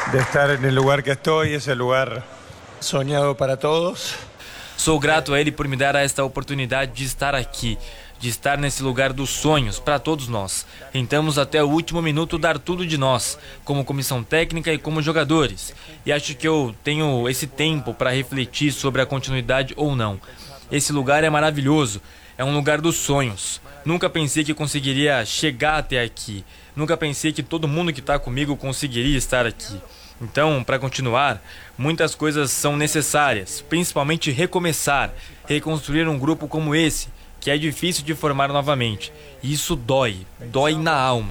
de estar en el lugar que estoy, ese lugar soñado para todos. Sou grato a ele por me dar esta oportunidade de estar aqui, de estar nesse lugar dos sonhos para todos nós. Tentamos até o último minuto dar tudo de nós, como comissão técnica e como jogadores. E acho que eu tenho esse tempo para refletir sobre a continuidade ou não. Esse lugar é maravilhoso, é um lugar dos sonhos. Nunca pensei que conseguiria chegar até aqui. Nunca pensei que todo mundo que está comigo conseguiria estar aqui. Então, para continuar, muitas coisas são necessárias, principalmente recomeçar, reconstruir um grupo como esse, que é difícil de formar novamente. E isso dói na alma.